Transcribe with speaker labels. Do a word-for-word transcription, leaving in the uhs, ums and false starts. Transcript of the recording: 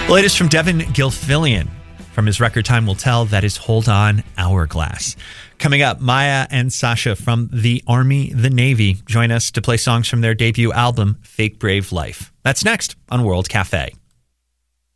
Speaker 1: The latest from Devin Gilfillian from his record Time Will Tell. That is Hold On, Hourglass. Coming up, Maya and Sasha from the Army, the Navy join us to play songs from their debut album, Fake Brave Life. That's next on World Cafe.